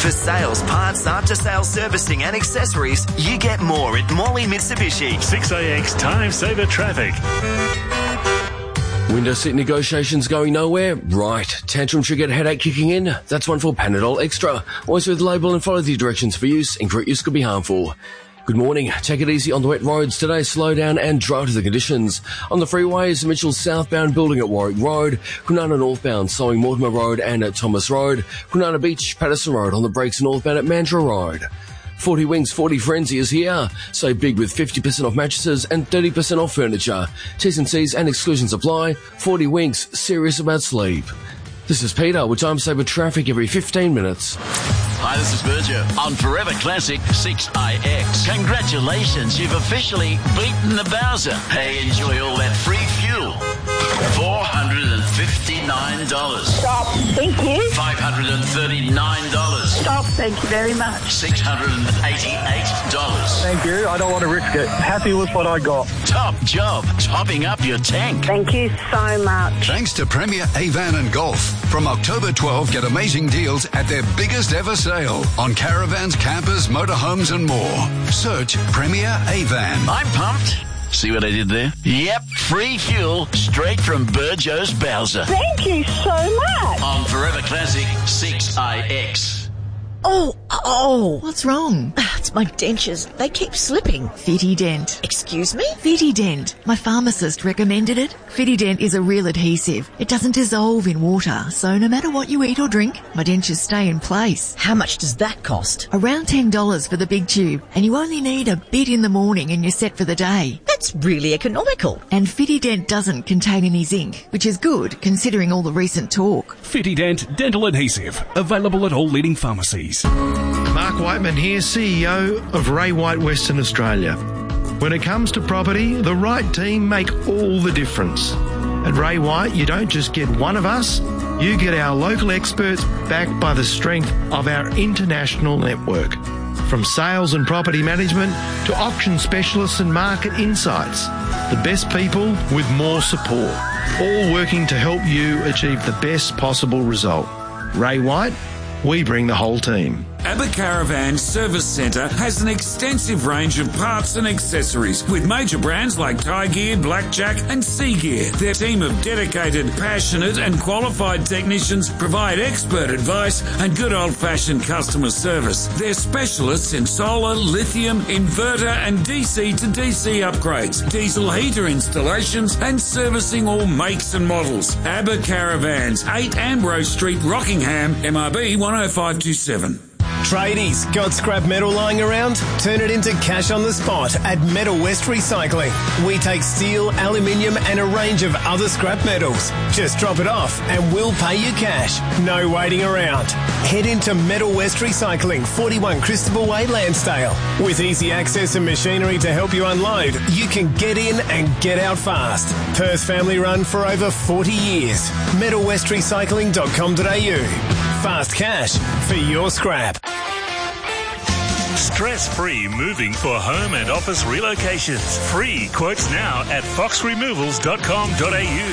For sales, parts, after-sales servicing and accessories, you get more at Morley Mitsubishi. 6AX Time Saver Traffic. Window seat negotiations going nowhere? Right. Tantrum triggered headache kicking in? That's one for Panadol Extra. Always with label and follow the directions for use. Incorrect use could be harmful. Good morning. Take it easy on the wet roads today. Slow down and dry to the conditions. On the freeways, Mitchell southbound building at Warwick Road, Kwinana northbound slowing Mortimer Road and at Thomas Road, Kwinana Beach, Patterson Road on the brakes northbound at Mandurah Road. 40 Wings 40 Frenzy is here. So big with 50% off mattresses and 30% off furniture. T's and C's and exclusions apply. 40 Wings, serious about sleep. This is Peter with Time Saver Traffic every 15 minutes. Hi, this is Virgil on Forever Classic 6IX. Congratulations, you've officially beaten the Bowser. Hey, enjoy all that free fuel. $459. Stop. Thank you. $539. Stop. Thank you very much. $688. Thank you. I don't want to risk it. Happy with what I got. Top job, topping up your tank. Thank you so much. Thanks to Premier Avan and Golf. From October 12, get amazing deals at their biggest ever sale on caravans, campers, motorhomes and more. Search Premier Avan. I'm pumped. See what I did there? Yep, free fuel straight from Burjo's Bowser. Thank you so much. On Forever Classic 6IX. Oh, what's wrong? It's my dentures. They keep slipping. Fitident. Excuse me? Fitident. My pharmacist recommended it. Fitident is a real adhesive. It doesn't dissolve in water, so no matter what you eat or drink, my dentures stay in place. How much does that cost? Around $10 for the big tube, and you only need a bit in the morning and you're set for the day. That's really economical. And Fitident doesn't contain any zinc, which is good considering all the recent talk. Fitident Dental Adhesive. Available at all leading pharmacies. Mark Whiteman here, CEO of Ray White Western Australia. When it comes to property, the right team make all the difference. At Ray White, you don't just get one of us, you get our local experts backed by the strength of our international network. From sales and property management to auction specialists and market insights, the best people with more support, all working to help you achieve the best possible result. Ray White, we bring the whole team. Abbott Caravan Service Centre has an extensive range of parts and accessories with major brands like Thai Gear, Blackjack and Sea Gear. Their team of dedicated, passionate and qualified technicians provide expert advice and good old-fashioned customer service. They're specialists in solar, lithium, inverter and DC to DC upgrades, diesel heater installations and servicing all makes and models. Abbott Caravans, 8 Ambrose Street, Rockingham, MRB 10527. Tradies, got scrap metal lying around? Turn it into cash on the spot at Metal West Recycling. We take steel, aluminium and a range of other scrap metals. Just drop it off and we'll pay you cash. No waiting around. Head into Metal West Recycling, 41 Christabel Way, Lansdale. With easy access and machinery to help you unload, you can get in and get out fast. Perth family run for over 40 years. metalwestrecycling.com.au. Fast cash for your scrap. Stress-free moving for home and office relocations. Free quotes now at foxremovals.com.au.